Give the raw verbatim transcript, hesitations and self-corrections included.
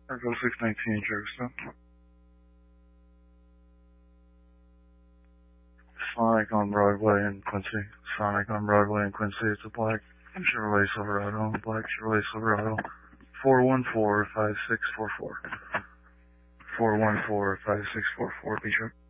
Echo six nineteen, Jefferson. Sonic on Broadway in Quincy. Sonic on Broadway in Quincy. It's a black Chevrolet Silverado. Black Chevrolet Silverado. four one four, five six four four. four one four, five six four four, Bishop.